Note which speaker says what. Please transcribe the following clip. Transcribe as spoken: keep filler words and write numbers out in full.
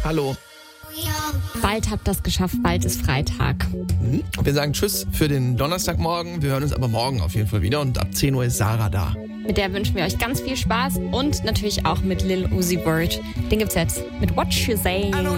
Speaker 1: Hallo.
Speaker 2: Bald habt ihr das geschafft, bald ist Freitag.
Speaker 1: Mhm. Wir sagen Tschüss für den Donnerstagmorgen. Wir hören uns aber morgen auf jeden Fall wieder und ab zehn Uhr ist Sarah da.
Speaker 2: Mit der wünschen wir euch ganz viel Spaß und natürlich auch mit Lil Uzi Vert. Den gibt's jetzt mit What You Say.